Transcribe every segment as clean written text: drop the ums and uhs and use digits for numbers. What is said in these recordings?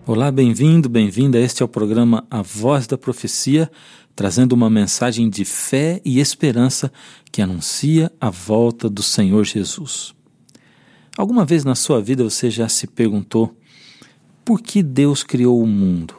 Olá, bem-vindo, bem-vinda. Este é o programa A Voz da Profecia, trazendo uma mensagem de fé e esperança que anuncia a volta do Senhor Jesus. Alguma vez na sua vida você já se perguntou por que Deus criou o mundo?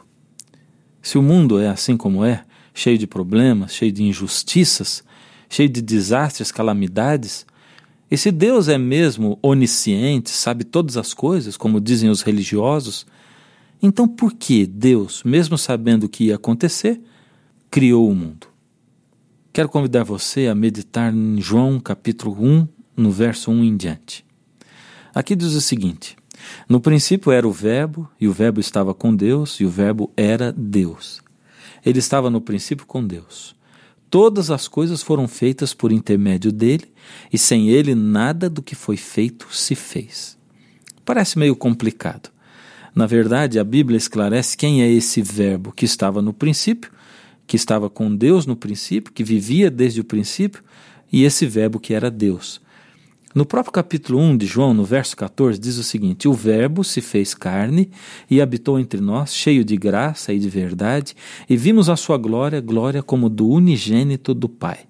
Se o mundo é assim como é, cheio de problemas, cheio de injustiças, cheio de desastres, calamidades, e se Deus é mesmo onisciente, sabe todas as coisas, como dizem os religiosos, então por que Deus, mesmo sabendo o que ia acontecer, criou o mundo? Quero convidar você a meditar em João capítulo 1, no verso 1 em diante. Aqui diz o seguinte: no princípio era o Verbo, e o Verbo estava com Deus, e o Verbo era Deus. Ele estava no princípio com Deus. Todas as coisas foram feitas por intermédio dele, e sem ele nada do que foi feito se fez. Parece meio complicado. Na verdade, a Bíblia esclarece quem é esse Verbo que estava no princípio, que estava com Deus no princípio, que vivia desde o princípio, e esse Verbo que era Deus. No próprio capítulo 1 de João, no verso 14, diz o seguinte: o Verbo se fez carne e habitou entre nós, cheio de graça e de verdade, e vimos a sua glória, glória como do unigênito do Pai.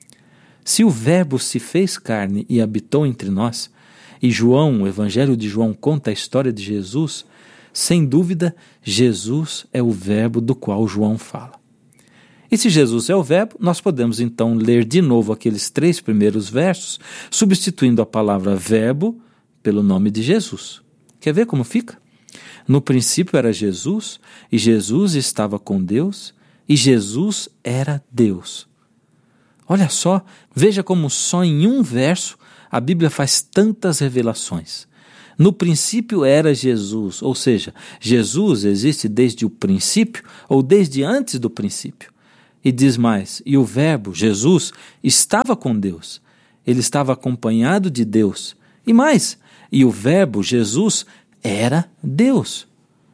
Se o Verbo se fez carne e habitou entre nós, e João, o Evangelho de João, conta a história de Jesus, sem dúvida, Jesus é o Verbo do qual João fala. E se Jesus é o Verbo, nós podemos então ler de novo aqueles 3 primeiros versos, substituindo a palavra Verbo pelo nome de Jesus. Quer ver como fica? No princípio era Jesus, e Jesus estava com Deus, e Jesus era Deus. Olha só, veja como só em um verso a Bíblia faz tantas revelações. No princípio era Jesus, ou seja, Jesus existe desde o princípio ou desde antes do princípio. E diz mais, e o Verbo, Jesus, estava com Deus. Ele estava acompanhado de Deus. E mais, e o Verbo, Jesus, era Deus.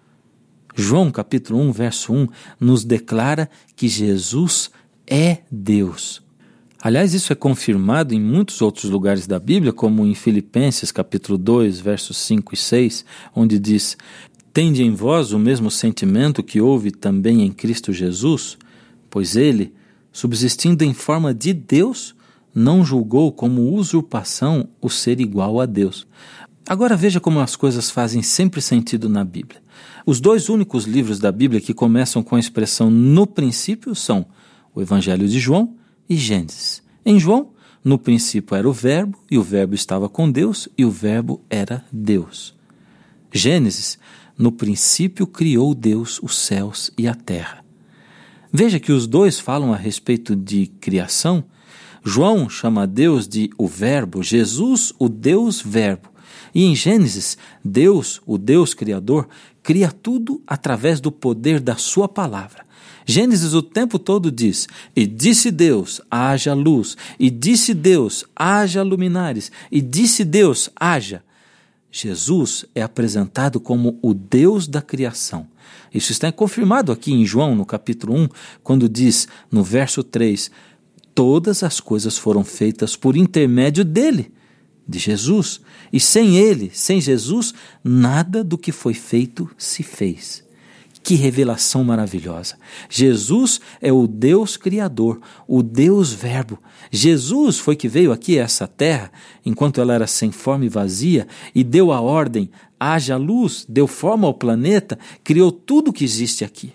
João capítulo 1, verso 1, nos declara que Jesus é Deus. Aliás, isso é confirmado em muitos outros lugares da Bíblia, como em Filipenses capítulo 2, versos 5 e 6, onde diz: tende em vós o mesmo sentimento que houve também em Cristo Jesus, pois ele, subsistindo em forma de Deus, não julgou como usurpação o ser igual a Deus. Agora veja como as coisas fazem sempre sentido na Bíblia. Os 2 únicos livros da Bíblia que começam com a expressão no princípio são o Evangelho de João e Gênesis. Em João, no princípio era o Verbo, e o Verbo estava com Deus, e o Verbo era Deus. Gênesis, no princípio criou Deus os céus e a terra. Veja que os 2 falam a respeito de criação. João chama Deus de o Verbo, Jesus o Deus Verbo. E em Gênesis, Deus, o Deus Criador, cria tudo através do poder da sua palavra. Gênesis o tempo todo diz: e disse Deus, haja luz, e disse Deus, haja luminares, e disse Deus, haja. Jesus é apresentado como o Deus da criação. Isso está confirmado aqui em João, no capítulo 1, quando diz, no verso 3, todas as coisas foram feitas por intermédio dele, de Jesus, e sem ele, sem Jesus, nada do que foi feito se fez. Que revelação maravilhosa! Jesus é o Deus Criador, o Deus Verbo. Jesus foi que veio aqui a essa terra, enquanto ela era sem forma e vazia, e deu a ordem, haja luz, deu forma ao planeta, criou tudo que existe aqui.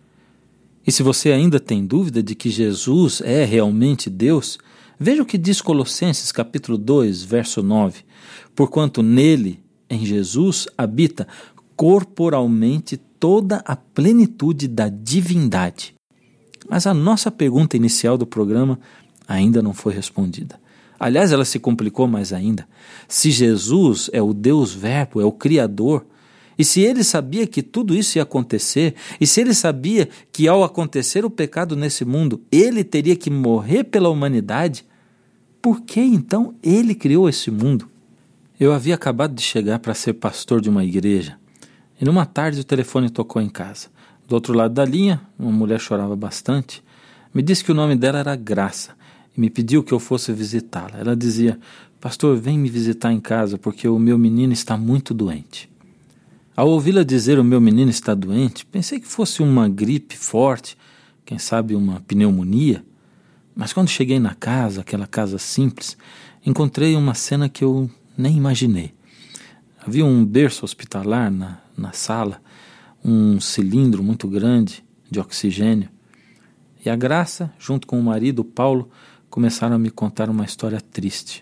E se você ainda tem dúvida de que Jesus é realmente Deus, veja o que diz Colossenses capítulo 2, verso 9. Porquanto nele, em Jesus, habita corporalmente toda a plenitude da divindade. Mas a nossa pergunta inicial do programa ainda não foi respondida. Aliás, ela se complicou mais ainda. Se Jesus é o Deus Verbo, é o Criador, e se ele sabia que tudo isso ia acontecer, e se ele sabia que ao acontecer o pecado nesse mundo, ele teria que morrer pela humanidade, por que então ele criou esse mundo? Eu havia acabado de chegar para ser pastor de uma igreja, e numa tarde o telefone tocou em casa. Do outro lado da linha, uma mulher chorava bastante. Me disse que o nome dela era Graça e me pediu que eu fosse visitá-la. Ela dizia: pastor, vem me visitar em casa porque o meu menino está muito doente. Ao ouvi-la dizer o meu menino está doente, pensei que fosse uma gripe forte, quem sabe uma pneumonia. Mas quando cheguei na casa, aquela casa simples, encontrei uma cena que eu nem imaginei. Havia um berço hospitalar na sala, um cilindro muito grande de oxigênio. E a Graça, junto com o marido, o Paulo, começaram a me contar uma história triste.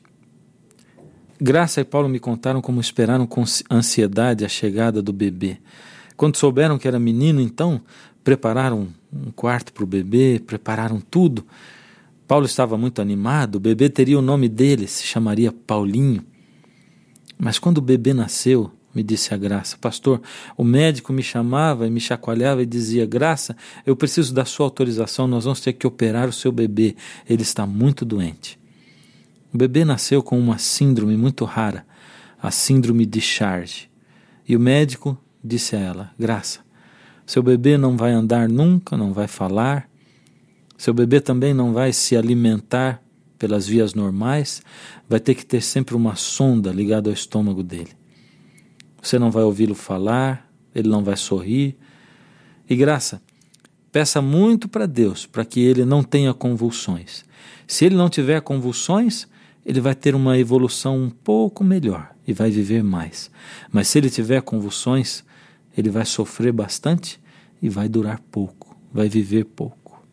Graça e Paulo me contaram como esperaram com ansiedade a chegada do bebê. Quando souberam que era menino, então, prepararam um quarto para o bebê, prepararam tudo. Paulo estava muito animado, o bebê teria o nome dele, se chamaria Paulinho. Mas quando o bebê nasceu, me disse a Graça, pastor, o médico me chamava e me chacoalhava e dizia, Graça, eu preciso da sua autorização, nós vamos ter que operar o seu bebê, ele está muito doente. O bebê nasceu com uma síndrome muito rara, a síndrome de Charge. E o médico disse a ela, Graça, seu bebê não vai andar nunca, não vai falar, seu bebê também não vai se alimentar pelas vias normais, vai ter que ter sempre uma sonda ligada ao estômago dele. Você não vai ouvi-lo falar, ele não vai sorrir. E Graça, peça muito para Deus para que ele não tenha convulsões. Se ele não tiver convulsões, ele vai ter uma evolução um pouco melhor e vai viver mais. Mas se ele tiver convulsões, ele vai sofrer bastante e vai durar pouco, vai viver pouco.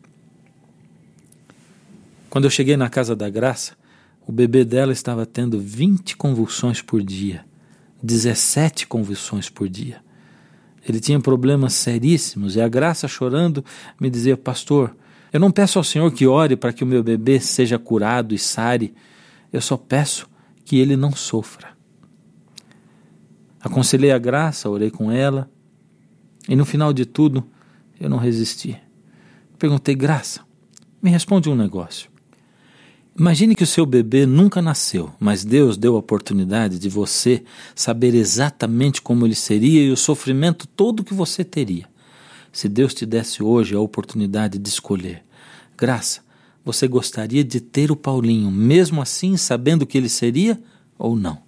Quando eu cheguei na casa da Graça, o bebê dela estava tendo 20 convulsões por dia, 17 convulsões por dia. Ele tinha problemas seríssimos e a Graça, chorando, me dizia, pastor, eu não peço ao Senhor que ore para que o meu bebê seja curado e sare, eu só peço que ele não sofra. Aconselhei a Graça, orei com ela, e no final de tudo, eu não resisti. Perguntei, Graça, me responde um negócio. Imagine que o seu bebê nunca nasceu, mas Deus deu a oportunidade de você saber exatamente como ele seria e o sofrimento todo que você teria. Se Deus te desse hoje a oportunidade de escolher, Graça, você gostaria de ter o Paulinho, mesmo assim sabendo que ele seria ou não?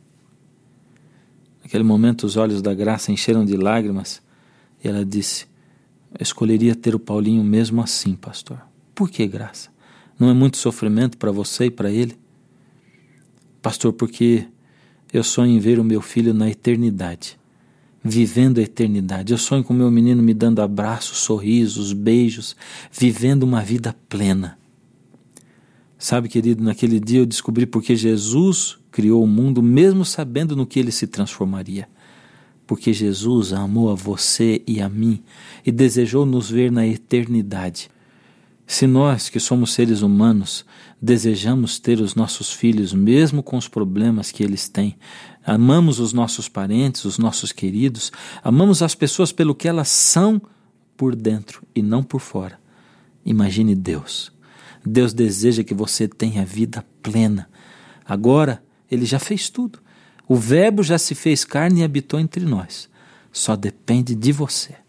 Naquele momento os olhos da Graça encheram de lágrimas e ela disse, eu escolheria ter o Paulinho mesmo assim, pastor. Por que, Graça? Não é muito sofrimento para você e para ele? Pastor, porque eu sonho em ver o meu filho na eternidade, vivendo a eternidade. Eu sonho com o meu menino me dando abraços, sorrisos, beijos, vivendo uma vida plena. Sabe, querido, naquele dia eu descobri porque Jesus criou o mundo, mesmo sabendo no que ele se transformaria. Porque Jesus amou a você e a mim e desejou nos ver na eternidade. Se nós, que somos seres humanos, desejamos ter os nossos filhos, mesmo com os problemas que eles têm, amamos os nossos parentes, os nossos queridos, amamos as pessoas pelo que elas são por dentro e não por fora. Imagine Deus. Deus deseja que você tenha vida plena. Agora, Ele já fez tudo. O Verbo já se fez carne e habitou entre nós. Só depende de você.